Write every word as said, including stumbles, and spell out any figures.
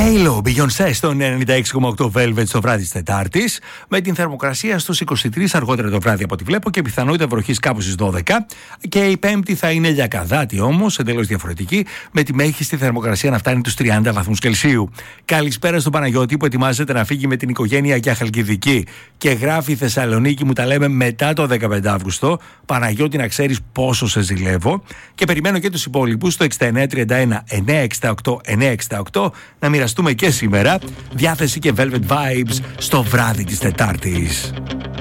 Halo, Beyoncé στον ενενήντα έξι κόμμα οκτώ Velvet στο βράδυ της Τετάρτης, με την θερμοκρασία στους είκοσι τρία αργότερα το βράδυ από ό,τι βλέπω και πιθανότητα βροχής κάπου στις δώδεκα. Και η Πέμπτη θα είναι λιακαδάτη όμως, εντελώς διαφορετική, με τη μέγιστη θερμοκρασία να φτάνει τους τριάντα βαθμούς Κελσίου. Καλησπέρα στον Παναγιώτη που ετοιμάζεται να φύγει με την οικογένεια για Χαλκιδική και γράφει η Θεσσαλονίκη, μου τα λέμε μετά το δεκαπέντε Αύγουστο. Παναγιώτη, να ξέρεις πόσο σε ζηλεύω. Και περιμένω και τους υπόλοιπους στο εξήντα εννέα τριάντα ένα εννιακόσια εξήντα οκτώ εννιακόσια εξήντα οκτώ να μοιραστούμε και σήμερα διάθεση και Velvet Vibes στο βράδυ της Τετάρτης.